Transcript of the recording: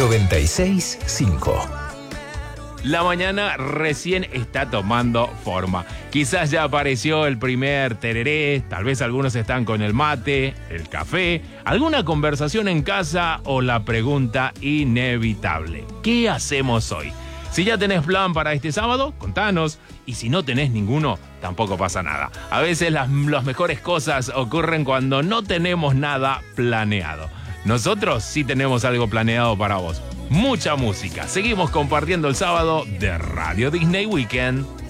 96.5. La mañana recién está tomando forma. Quizás ya apareció el primer tereré, tal vez algunos están con el mate, el café, alguna conversación en casa o la pregunta inevitable: ¿qué hacemos hoy? Si ya tenés plan para este sábado, contanos. Y si no tenés ninguno, tampoco pasa nada. A veces las mejores cosas ocurren cuando no tenemos nada planeado. Nosotros sí tenemos algo planeado para vos. Mucha música. Seguimos compartiendo el sábado de Radio Disney Weekend.